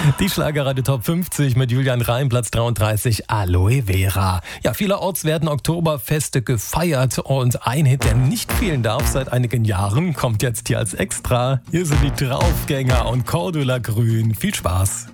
Die Schlagerradio Top 50 mit Julian Reim, Platz 33, Aloe Vera. Ja, vielerorts werden Oktoberfeste gefeiert und ein Hit, der nicht fehlen darf seit einigen Jahren, kommt jetzt hier als Extra. Hier sind die Draufgänger und Cordula Grün. Viel Spaß.